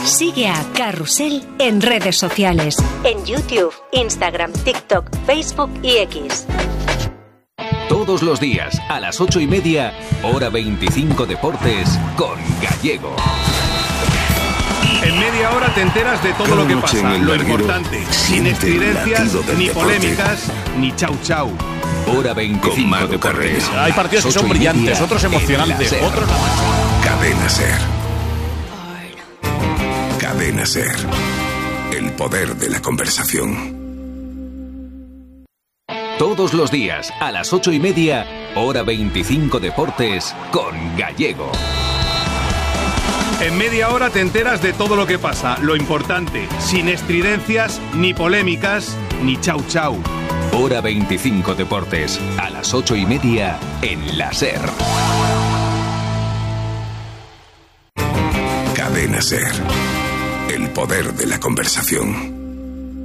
Sigue a Carrusel en redes sociales, en YouTube, Instagram, TikTok, Facebook y X. Todos los días a las 8:30, hora 25 Deportes con Gallego. En media hora te enteras de todo lo que pasa, lo importante, sin estridencias, ni polémicas, ni chau chau. Hora 25 Deportes. Hay partidos que son brillantes, otros emocionantes, otros nada más. Cadena Ser. Cadena Ser. El poder de la conversación. Todos los días a las 8:30, hora 25 Deportes con Gallego. En media hora te enteras de todo lo que pasa, lo importante, sin estridencias, ni polémicas, ni chau chau. Hora 25 Deportes, a las 8:30 en la Ser. Cadena Ser. El poder de la conversación.